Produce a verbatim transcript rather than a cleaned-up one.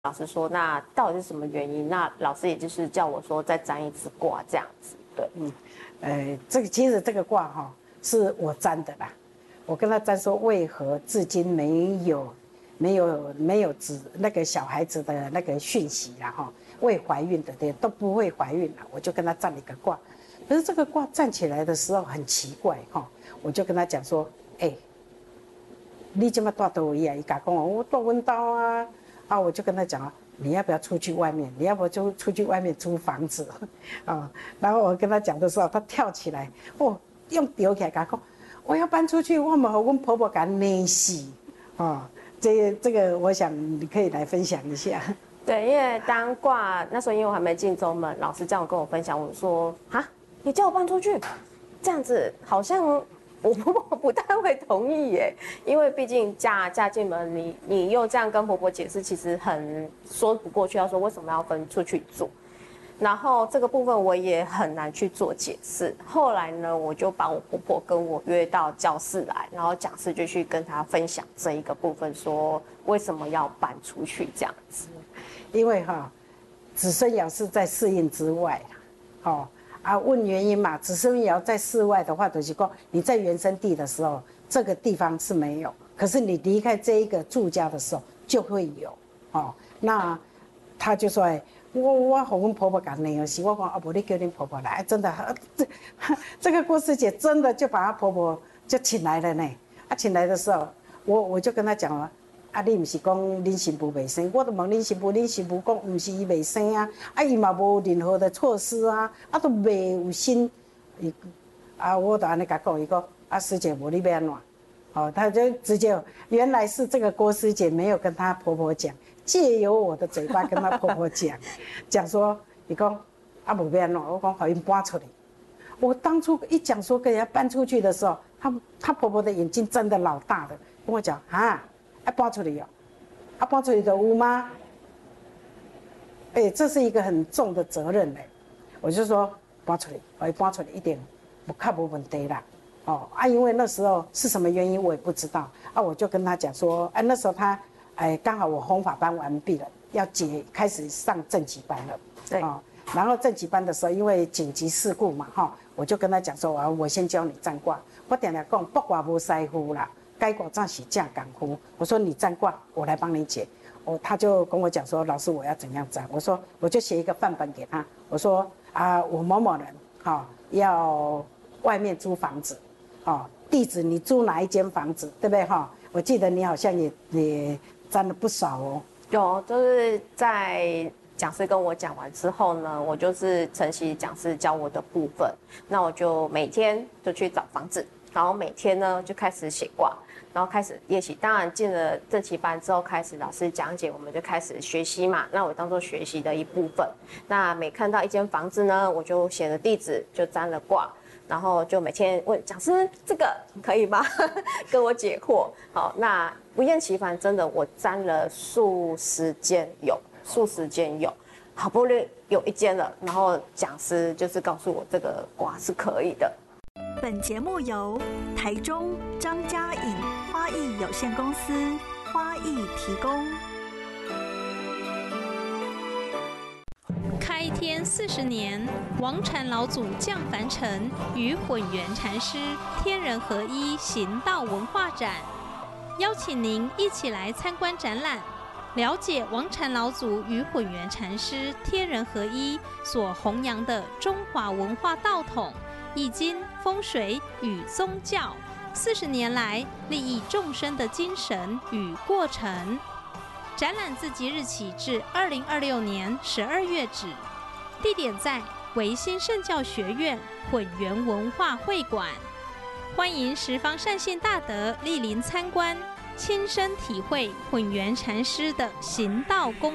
老师说，那到底是什么原因？那老师也就是叫我说再占一支卦这样子，对， 嗯，呃，这个其实这个卦哈、哦、是我占的啦，我跟他占说为何至今没有没有没有子那个小孩子的那个讯息啦哈，未怀孕的对都不会怀孕了，我就跟他占了一个卦，可是这个卦站起来的时候很奇怪哈、哦，我就跟他讲说，哎、欸，你这么大都一样，伊讲讲我大温刀啊。啊，我就跟他讲啊，你要不要出去外面？你要不要就出去外面租房子啊？然后我跟他讲的时候，他跳起来，哦，用丢起来讲，我要搬出去，我们和我婆婆给捏死啊。这这个，我想你可以来分享一下。 对，因为当卦那时候，因为我还没进宗门，老师这样跟我分享，我说啊，你叫我搬出去，这样子好像。我婆婆不太会同意耶，因为毕竟嫁嫁进门，你你又这样跟婆婆解释，其实很说不过去。要说为什么要分出去住，然后这个部分我也很难去做解释。后来呢，我就把我婆婆跟我约到教室来，然后讲师就去跟她分享这一个部分，说为什么要搬出去这样子。 因为哈、哦，子孙爻是在四印之外啦，哦。啊，问原因嘛，子孙爻在室外的话，就是说你在原生地的时候，这个地方是没有，可是你离开这一个住家的时候就会有哦。那他就说，哎，我我和我婆婆讲那个事，我讲啊，不，你叫你婆婆来，真的，这这个郭师姐真的就把她婆婆就请来了呢。啊，请来的时候，我我就跟她讲了。啊，你唔是讲恁媳妇未生，我都问恁媳妇，恁媳妇讲唔是伊未生啊，啊伊嘛无任何的措施啊，啊都未有心，伊啊我就安尼甲讲，伊讲啊师姐无你要安怎？哦，他就直接原来是这个郭师姐没有跟她婆婆讲，借由我的嘴巴跟她婆婆讲，讲说伊讲啊无要安怎？我讲互因搬出来。我当初一讲说跟人家搬出去的时候，她她婆婆的眼睛真的老大的，跟我讲啊。啊，搬出来哦！啊，搬出来就有吗？哎、欸，这是一个很重的责任嘞。我就说搬出来，我搬出来一点，我看没问题啦。哦啊，因为那时候是什么原因我也不知道啊，我就跟他讲说，哎、啊，那时候他哎刚好我弘法班完毕了，要结开始上正级班了。 对。 哦，然后正级班的时候，因为紧急事故嘛，哈、哦，我就跟他讲说，啊，我先教你占卦。我点点讲，卜卦无师傅啦。该卦暂时架港湖，我说你占卦，我来帮你解。哦，他就跟我讲说，老师我要怎样占？我说我就写一个范本给他。我说啊，我某某人哈、哦、要外面租房子，哦，地址你租哪一间房子，对不对哈、哦？我记得你好像也也占了不少哦。 有，就是在讲师跟我讲完之后呢，我就是承袭讲师教我的部分，那我就每天就去找房子，然后每天呢就开始写卦。然后开始练习，当然进了正期班之后，开始老师讲解，我们就开始学习嘛。那我当做学习的一部分。那每看到一间房子呢，我就写了地址，就占了卦，然后就每天问讲师这个可以吗？跟我解惑。好，那不厌其烦，真的我占了数十间有，数十间有，好不容易有一间了，然后讲师就是告诉我这个卦是可以的。 本节目由台中张家颖花艺有限公司花艺提供。 开天四十年，王禅老祖降凡尘，与混元禅师天人合一行道文化展，邀请您一起来参观展览，了解王禅老祖与混元禅师天人合一所弘扬的中华文化道统。易经、风水与宗教，四十年来利益众生的精神与过程。展览自即日起至二零二六年十二月止，地点在维新圣教学院混元文化会馆。欢迎十方善信大德莅临参观，亲身体会混元禅师的行道功。